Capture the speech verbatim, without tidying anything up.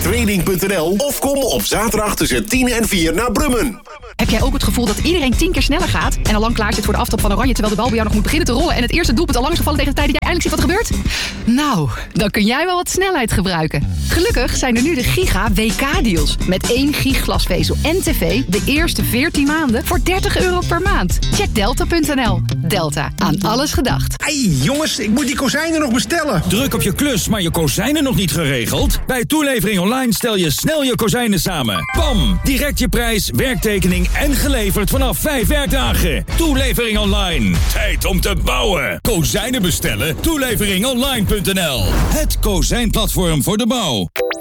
training punt n l of kom op zaterdag tussen tien en vier naar Brummen. Heb jij ook het gevoel dat iedereen tien keer sneller gaat en al lang klaar zit voor de aftrap van Oranje, terwijl de bal bij jou nog moet beginnen te rollen en het eerste doelpunt al lang is gevallen tegen de tijd dat jij eindelijk ziet wat er gebeurt? Nou, dan kun jij wel wat snelheid gebruiken. Gelukkig zijn er nu de Giga W K-deals. Met één gig glasvezel en tv de eerste veertien maanden voor dertig euro per maand. Check delta punt n l. Delta, aan alles gedacht. Hey jongens, ik moet die kozijnen nog bestellen. Druk op je klus, maar je kozijnen nog niet geregeld? Bij Toelevering Online stel je snel je kozijnen samen. Bam! Direct je prijs, werktekening en geleverd vanaf vijf werkdagen. Toelevering Online. Tijd om te bouwen. Kozijnen bestellen? Toelevering online punt n l. Het kozijnplatform voor de bouw.